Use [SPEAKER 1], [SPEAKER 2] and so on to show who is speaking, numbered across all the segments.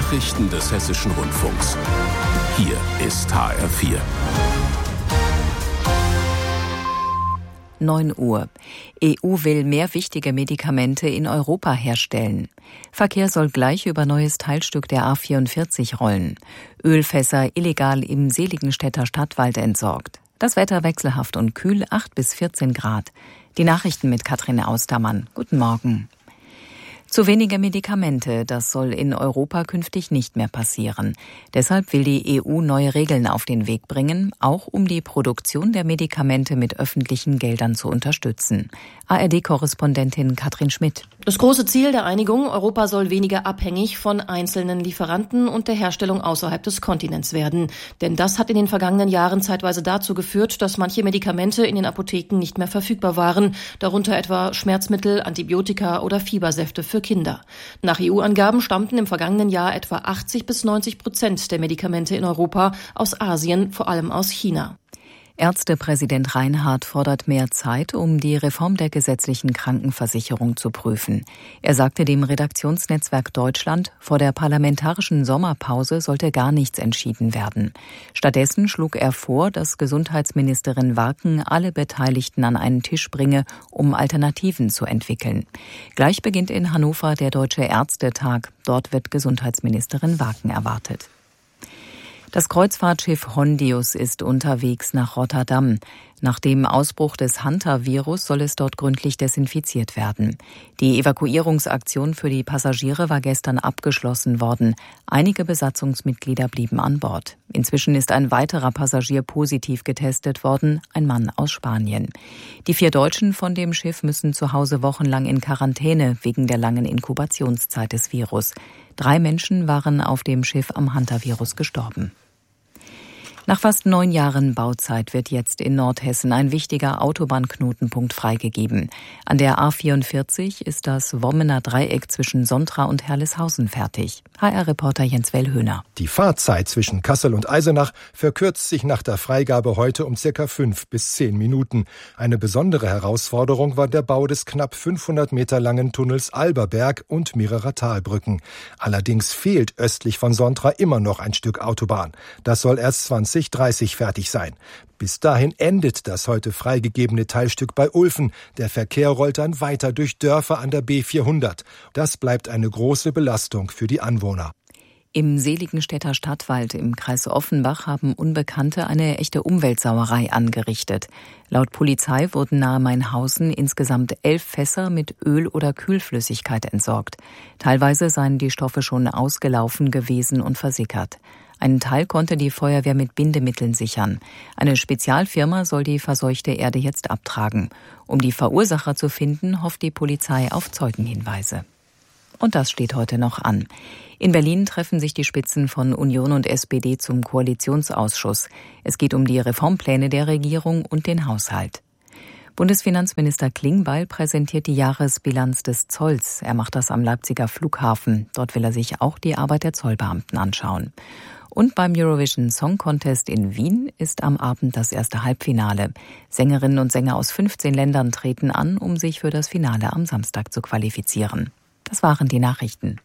[SPEAKER 1] Nachrichten des Hessischen Rundfunks. Hier ist HR4.
[SPEAKER 2] 9 Uhr. EU will mehr wichtige Medikamente in Europa herstellen. Verkehr soll gleich über neues Teilstück der A44 rollen. Ölfässer illegal im Seligenstädter Stadtwald entsorgt. Das Wetter wechselhaft und kühl, 8 bis 14 Grad. Die Nachrichten mit Katrin Austermann. Guten Morgen. Zu wenige Medikamente, das soll in Europa künftig nicht mehr passieren. Deshalb will die EU neue Regeln auf den Weg bringen, auch um die Produktion der Medikamente mit öffentlichen Geldern zu unterstützen. ARD-Korrespondentin Katrin Schmidt.
[SPEAKER 3] Das große Ziel der Einigung, Europa soll weniger abhängig von einzelnen Lieferanten und der Herstellung außerhalb des Kontinents werden. Denn das hat in den vergangenen Jahren zeitweise dazu geführt, dass manche Medikamente in den Apotheken nicht mehr verfügbar waren, darunter etwa Schmerzmittel, Antibiotika oder Fiebersäfte für Kinder. Nach EU-Angaben stammten im vergangenen Jahr etwa 80-90% der Medikamente in Europa aus Asien, vor allem aus China.
[SPEAKER 2] Ärztepräsident Reinhardt fordert mehr Zeit, um die Reform der gesetzlichen Krankenversicherung zu prüfen. Er sagte dem Redaktionsnetzwerk Deutschland, vor der parlamentarischen Sommerpause sollte gar nichts entschieden werden. Stattdessen schlug er vor, dass Gesundheitsministerin Warken alle Beteiligten an einen Tisch bringe, um Alternativen zu entwickeln. Gleich beginnt in Hannover der Deutsche Ärztetag. Dort wird Gesundheitsministerin Warken erwartet. Das Kreuzfahrtschiff Hondius ist unterwegs nach Rotterdam. Nach dem Ausbruch des Hanta-Virus soll es dort gründlich desinfiziert werden. Die Evakuierungsaktion für die Passagiere war gestern abgeschlossen worden. Einige Besatzungsmitglieder blieben an Bord. Inzwischen ist ein weiterer Passagier positiv getestet worden, ein Mann aus Spanien. Die 4 Deutschen von dem Schiff müssen zu Hause wochenlang in Quarantäne wegen der langen Inkubationszeit des Virus. 3 Menschen waren auf dem Schiff am Hanta-Virus gestorben. Nach fast 9 Jahren Bauzeit wird jetzt in Nordhessen ein wichtiger Autobahnknotenpunkt freigegeben. An der A44 ist das Wommener Dreieck zwischen Sontra und Herleshausen fertig. HR-Reporter Jens Wellhöhner.
[SPEAKER 4] Die Fahrzeit zwischen Kassel und Eisenach verkürzt sich nach der Freigabe heute um ca. 5 bis 10 Minuten. Eine besondere Herausforderung war der Bau des knapp 500 Meter langen Tunnels Alberberg und mehrerer Talbrücken. Allerdings fehlt östlich von Sontra immer noch ein Stück Autobahn. Das soll erst 2030 fertig sein. Bis dahin endet das heute freigegebene Teilstück bei Ulfen. Der Verkehr rollt dann weiter durch Dörfer an der B400. Das bleibt eine große Belastung für die Anwohner.
[SPEAKER 2] Im Seligenstädter Stadtwald im Kreis Offenbach haben Unbekannte eine echte Umweltsauerei angerichtet. Laut Polizei wurden nahe Mainhausen insgesamt 11 Fässer mit Öl oder Kühlflüssigkeit entsorgt. Teilweise seien die Stoffe schon ausgelaufen gewesen und versickert. Einen Teil konnte die Feuerwehr mit Bindemitteln sichern. Eine Spezialfirma soll die verseuchte Erde jetzt abtragen. Um die Verursacher zu finden, hofft die Polizei auf Zeugenhinweise. Und das steht heute noch an. In Berlin treffen sich die Spitzen von Union und SPD zum Koalitionsausschuss. Es geht um die Reformpläne der Regierung und den Haushalt. Bundesfinanzminister Klingbeil präsentiert die Jahresbilanz des Zolls. Er macht das am Leipziger Flughafen. Dort will er sich auch die Arbeit der Zollbeamten anschauen. Und beim Eurovision Song Contest in Wien ist am Abend das erste Halbfinale. Sängerinnen und Sänger aus 15 Ländern treten an, um sich für das Finale am Samstag zu qualifizieren. Das waren die Nachrichten.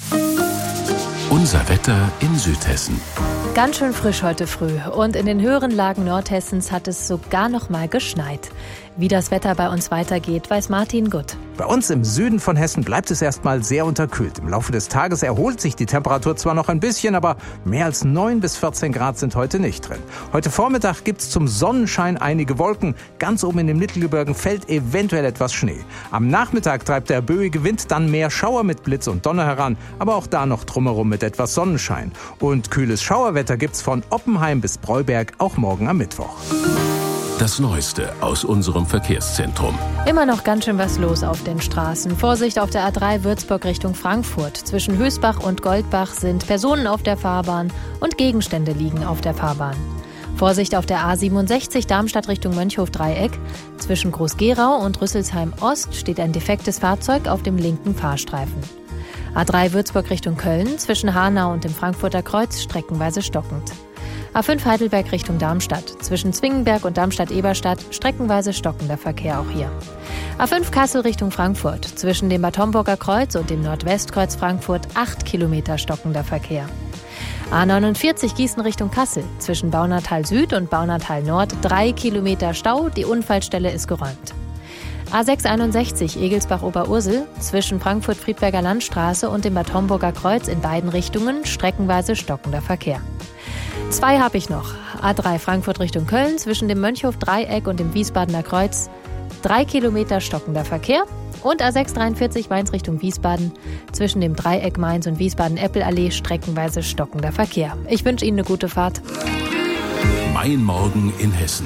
[SPEAKER 1] Unser Wetter in Südhessen.
[SPEAKER 5] Ganz schön frisch heute früh und in den höheren Lagen Nordhessens hat es sogar noch mal geschneit. Wie das Wetter bei uns weitergeht, weiß Martin Gutt.
[SPEAKER 6] Bei uns im Süden von Hessen bleibt es erstmal sehr unterkühlt. Im Laufe des Tages erholt sich die Temperatur zwar noch ein bisschen, aber mehr als 9 bis 14 Grad sind heute nicht drin. Heute Vormittag gibt es zum Sonnenschein einige Wolken. Ganz oben in den Mittelgebirgen fällt eventuell etwas Schnee. Am Nachmittag treibt der böige Wind dann mehr Schauer mit Blitz und Donner heran, aber auch da noch drumherum mit etwas Sonnenschein. Und kühles Schauerwetter gibt's von Oppenheim bis Breuberg auch morgen am Mittwoch.
[SPEAKER 1] Das Neueste aus unserem Verkehrszentrum.
[SPEAKER 5] Immer noch ganz schön was los auf den Straßen. Vorsicht auf der A3 Würzburg Richtung Frankfurt. Zwischen Hösbach und Goldbach sind Personen auf der Fahrbahn und Gegenstände liegen auf der Fahrbahn. Vorsicht auf der A67 Darmstadt Richtung Mönchhof-Dreieck. Zwischen Groß-Gerau und Rüsselsheim-Ost steht ein defektes Fahrzeug auf dem linken Fahrstreifen. A3 Würzburg Richtung Köln. Zwischen Hanau und dem Frankfurter Kreuz streckenweise stockend. A5 Heidelberg Richtung Darmstadt. Zwischen Zwingenberg und Darmstadt-Eberstadt streckenweise stockender Verkehr auch hier. A5 Kassel Richtung Frankfurt. Zwischen dem Bad Homburger Kreuz und dem Nordwestkreuz Frankfurt 8 Kilometer stockender Verkehr. A49 Gießen Richtung Kassel. Zwischen Baunatal Süd und Baunatal Nord 3 Kilometer Stau. Die Unfallstelle ist geräumt. A661 Egelsbach-Oberursel. Zwischen Frankfurt-Friedberger Landstraße und dem Bad Homburger Kreuz in beiden Richtungen streckenweise stockender Verkehr. 2 habe ich noch. A3 Frankfurt Richtung Köln. Zwischen dem Mönchhof-Dreieck und dem Wiesbadener Kreuz 3 Kilometer stockender Verkehr. Und A643 Mainz Richtung Wiesbaden. Zwischen dem Dreieck Mainz und Wiesbaden-Eppelallee streckenweise stockender Verkehr. Ich wünsche Ihnen eine gute Fahrt.
[SPEAKER 1] Mein Morgen in Hessen.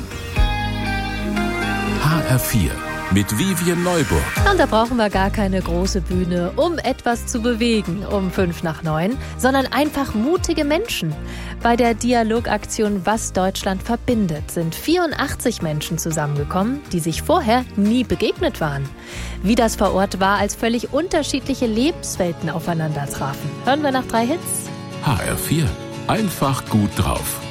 [SPEAKER 1] HR4 mit Vivien Neuburg.
[SPEAKER 5] Und da brauchen wir gar keine große Bühne, um etwas zu bewegen um 8:55, sondern einfach mutige Menschen. Bei der Dialogaktion Was Deutschland verbindet sind 84 Menschen zusammengekommen, die sich vorher nie begegnet waren. Wie das vor Ort war, als völlig unterschiedliche Lebenswelten aufeinander trafen. Hören wir nach 3 Hits.
[SPEAKER 1] HR4. Einfach gut drauf.